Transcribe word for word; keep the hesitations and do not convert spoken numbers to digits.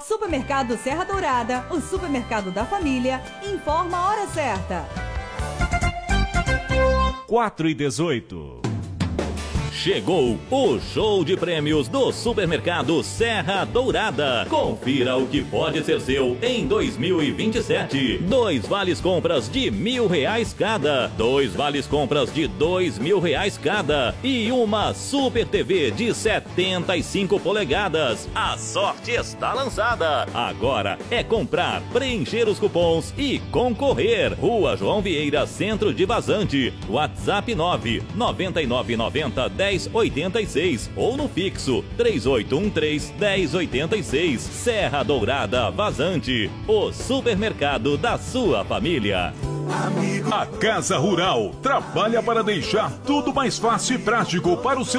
Supermercado Serra Dourada, o supermercado da família, informa a hora certa. quatro e dezoito. Chegou o show de prêmios do Supermercado Serra Dourada. Confira o que pode ser seu em dois mil e vinte e sete. Dois vales compras de mil reais cada. Dois vales compras de dois mil reais cada. E uma Super T V de setenta e cinco polegadas. A sorte está lançada. Agora é comprar, preencher os cupons e concorrer. Rua João Vieira, Centro de Vazante. WhatsApp nove nove nove nove zero dez oitenta e seis ou no fixo três oito um três dez oitenta e seis. Serra Dourada Vazante, o supermercado da sua família. A Casa Rural trabalha para deixar tudo mais fácil e prático para o seu